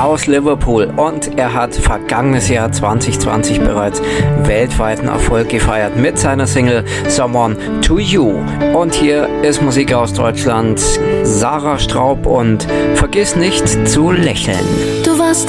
aus Liverpool und er hat vergangenes Jahr 2020 bereits weltweiten Erfolg gefeiert mit seiner Single Someone to You. Und hier ist Musik aus Deutschland, Sarah Straub und Vergiss nicht zu lächeln. Du warst